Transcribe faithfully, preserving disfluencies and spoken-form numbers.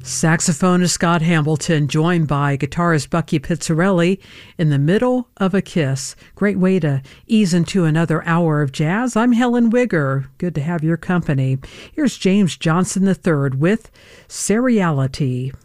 Saxophonist Scott Hamilton, joined by guitarist Bucky Pizzarelli, in the middle of a kiss. Great way to ease into another hour of jazz. I'm Helen Wigger. Good to have your company. Here's James Johnson the third with Seriality.